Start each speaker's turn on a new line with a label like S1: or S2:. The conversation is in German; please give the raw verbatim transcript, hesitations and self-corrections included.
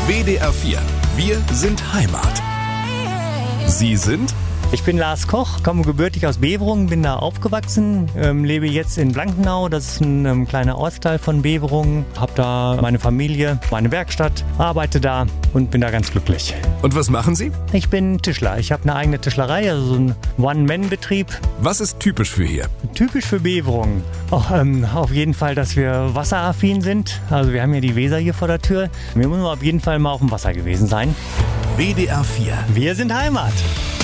S1: W D R vier. Wir sind Heimat. Sie sind?
S2: Ich bin Lars Koch, komme gebürtig aus Beverungen, bin da aufgewachsen, ähm, lebe jetzt in Blankenau, das ist ein ähm, kleiner Ortsteil von Beverungen, habe da meine Familie, meine Werkstatt, arbeite da und bin da ganz glücklich.
S1: Und was machen Sie?
S2: Ich bin Tischler, ich habe eine eigene Tischlerei, also so ein One-Man-Betrieb.
S1: Was ist typisch für hier?
S2: Typisch für Beverungen, auch, ähm, auf jeden Fall, dass wir wasseraffin sind, also wir haben ja die Weser hier vor der Tür, wir müssen auf jeden Fall mal auf dem Wasser gewesen sein.
S1: W D R vier.
S2: Wir sind Heimat.